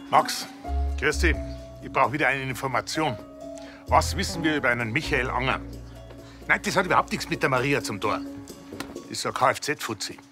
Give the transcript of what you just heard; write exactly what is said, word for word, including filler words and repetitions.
Max, grüß dich. Ich brauche wieder eine Information. Was wissen wir über einen Michael Anger? Nein, das hat überhaupt nichts mit der Maria zum Tor. Das ist ein Kfz-Fuzzi.